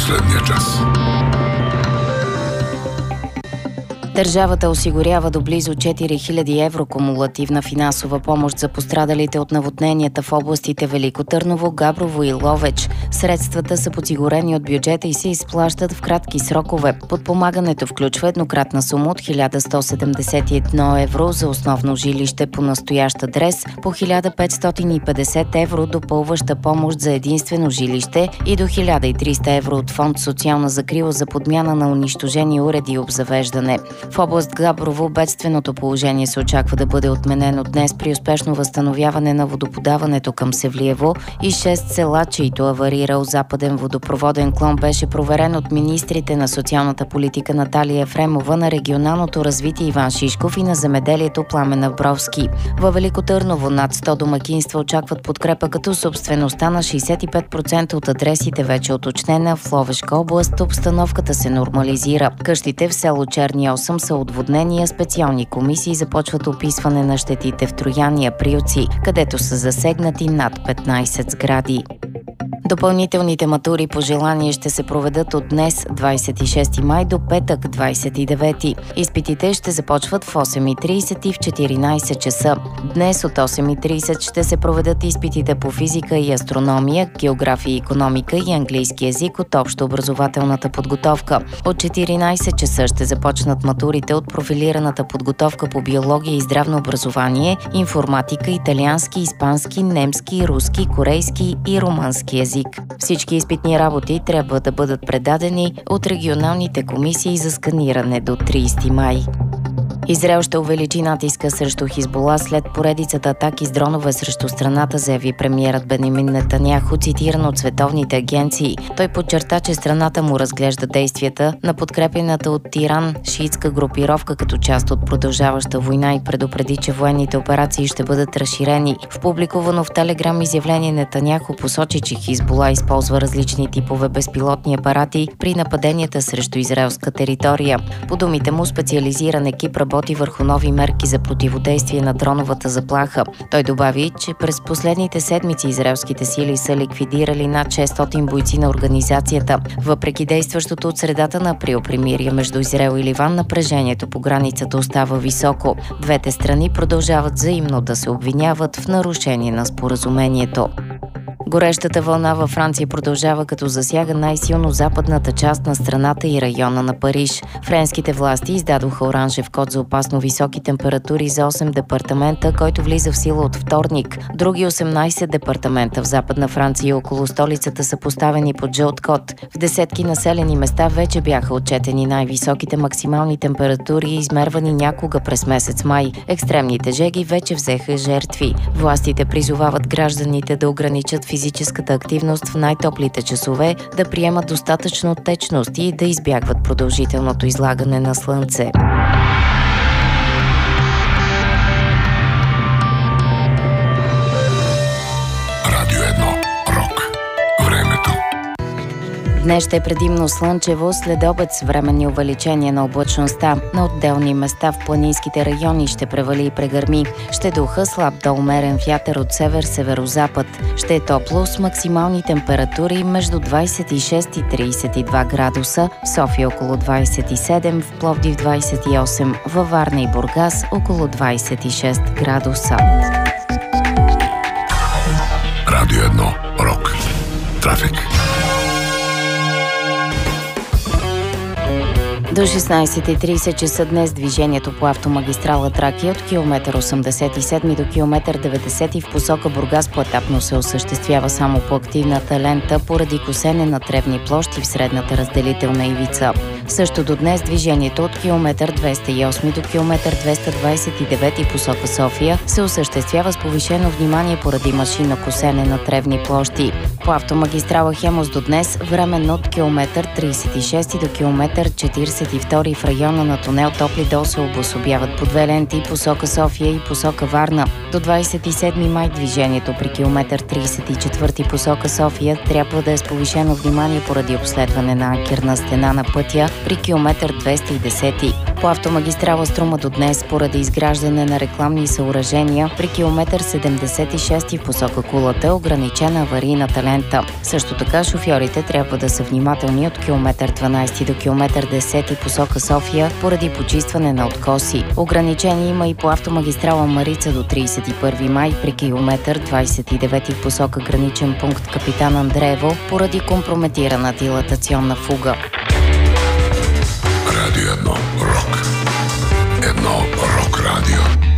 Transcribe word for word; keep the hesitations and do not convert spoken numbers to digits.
последния час. Държавата осигурява до близо четири хиляди евро кумулативна финансова помощ за пострадалите от наводненията в областите Велико Търново, Габрово и Ловеч. Средствата са подсигурени от бюджета и се изплащат в кратки срокове. Подпомагането включва еднократна сума от хиляда сто седемдесет и едно евро за основно жилище по настоящ адрес, по хиляда петстотин и петдесет евро допълваща помощ за единствено жилище и до хиляда и триста евро от фонд социална закрила за подмяна на унищожени уреди и обзавеждане. В област Габрово бедственото положение се очаква да бъде отменено днес при успешно възстановяване на водоподаването към Севлиево и шест села, чието аварирал западен водопроводен клон беше проверен от министрите на социалната политика Наталия Ефремова, на регионалното развитие Иван Шишков и на земеделието Пламен Авбровски. Във Велико Търново над сто домакинства очакват подкрепа, като собствеността на шейсет и пет процента от адресите вече уточнена. В Ловешка област обстановката се нормализира. Къщите в село Черни осем са отводнения, специални комисии започват описване на щетите в Трояния, Приоци, където са засегнати над петнайсет сгради. Допълнителните матури по желание ще се проведат от днес, двайсет и шести май, до петък, двайсет и девети. Изпитите ще започват в осем и трийсет и в четиринайсет часа. Днес от осем и трийсет ще се проведат изпитите по физика и астрономия, география и икономика и английски език от общообразователната подготовка. От четиринайсет часа ще започнат матурите от профилираната подготовка по биология и здравно образование, информатика, италиански, испански, немски, руски, корейски и румънски език. Всички изпитни работи трябва да бъдат предадени от регионалните комисии за сканиране до трийсети май. Израел ще увеличи натиска срещу Хизбула след поредицата атаки с дронове срещу страната, заяви премиерът Бенямин Нетаняху, цитиран от световните агенции. Той подчерта, че страната му разглежда действията на подкрепената от Иран шиитска групировка като част от продължаваща война и предупреди, че военните операции ще бъдат разширени. В публикувано в Телеграм изявление Нетаняху посочи, че Хизбула използва различни типове безпилотни апарати при нападенията срещу израелска територия. По думите му, специализиран екип работи върху нови мерки за противодействие на дроновата заплаха. Той добави, че през последните седмици израелските сили са ликвидирали над шестстотин бойци на организацията. Въпреки действащото от средата на април примирие между Израел и Ливан, напрежението по границата остава високо. Двете страни продължават взаимно да се обвиняват в нарушение на споразумението. Горещата вълна във Франция продължава, като засяга най-силно западната част на страната и района на Париж. Френските власти издадоха оранжев код за опасно високи температури за осем департамента, който влиза в сила от вторник. Други осемнайсет департамента в Западна Франция и около столицата са поставени под жълт код. В десетки населени места вече бяха отчетени най-високите максимални температури, измервани някога през месец май. Екстремните жеги вече взеха жертви. Властите призовават гражданите да ограничат физическата активност в най-топлите часове, да приемат достатъчно течност и да избягват продължителното излагане на слънце. Радио едно. Рок. Времето. Днес ще е предимно слънчево, след обед с временни увеличения на облачността. На отделни места в планинските райони ще превали и прегърми. Ще духа слаб до умерен вятър от север-северозапад. Ще е топло с максимални температури между двайсет и шест и трийсет и два градуса, в София около двайсет и седем, в Пловдив двайсет и осем, във Варна и Бургас около двайсет и шест градуса. Радио едно. Рок. Трафик. До шестнайсет и трийсет часа днес движението по автомагистрала Тракия от километър осемдесет и седем до километър деветдесет в посока Бургас поетапно се осъществява само по активната лента поради косене на тревни площи в средната разделителна ивица. Също до днес движението от километър двеста и осем до километър двеста двайсет и девет в посока София се осъществява с повишено внимание поради машинно косене на тревни площи. По автомагистрала Хемус до днес временно от километър трийсет и шест до километър четирийсет и втори в района на тунел Топли дол се обособяват по две ленти посока София и посока Варна. До двайсет и седми май движението при километър трийсет и четвърти посока София трябва да е с повишено внимание поради обследване на анкерна стена на пътя при километър двеста и десет. По автомагистрала Струма до днес, поради изграждане на рекламни съоръжения, при километър седемдесет и шест в посока Кулата е ограничена аварийната лента. Също така шофьорите трябва да са внимателни от километър дванадесет до километър десет в посока София поради почистване на откоси. Ограничение има и по автомагистрала Марица до тридесет и първи май при километър двадесет и девет в посока граничен пункт Капитан Андреево поради компрометирана дилатационна фуга. Радио едно рок. Едно рок радио.